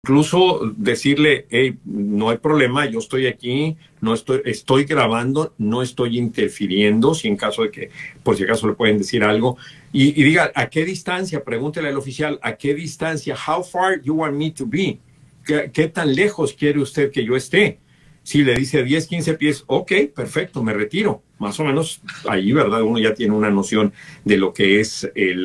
Incluso decirle, hey, no hay problema, yo estoy aquí, no estoy grabando, no estoy interfiriendo, si en caso de que, por si acaso le pueden decir algo, y diga, ¿a qué distancia? Pregúntele al oficial, ¿a qué distancia? How far you want me to be? ¿Qué tan lejos quiere usted que yo esté? Si le dice 10, 15 pies, ok, perfecto, me retiro. Más o menos ahí, ¿verdad? Uno ya tiene una noción de lo que es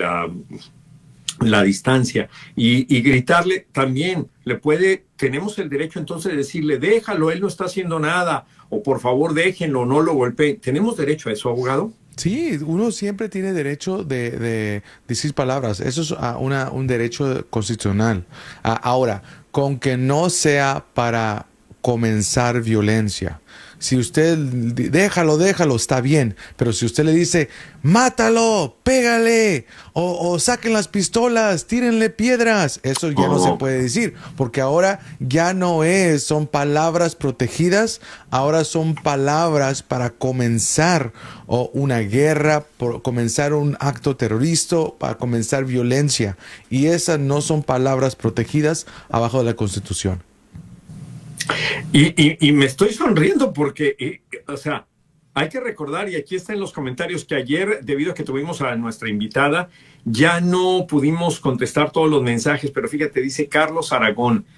la distancia y gritarle también, tenemos el derecho entonces de decirle, déjalo, él no está haciendo nada, o por favor déjenlo, no lo golpeen. ¿Tenemos derecho a eso, abogado? Sí, uno siempre tiene derecho de decir palabras. Eso es un derecho constitucional. Ahora, con que no sea para comenzar violencia. Si usted déjalo, está bien. Pero si usted le dice, mátalo, pégale, o saquen las pistolas, tírenle piedras, eso ya no se Oh, puede decir. Porque ahora ya no son palabras protegidas, ahora son palabras para comenzar una guerra, por comenzar un acto terrorista, para comenzar violencia. Y esas no son palabras protegidas abajo de la Constitución. y me estoy sonriendo porque, o sea, hay que recordar, y aquí está en los comentarios, que ayer, debido a que tuvimos a nuestra invitada, ya no pudimos contestar todos los mensajes, pero fíjate, dice Carlos Aragón,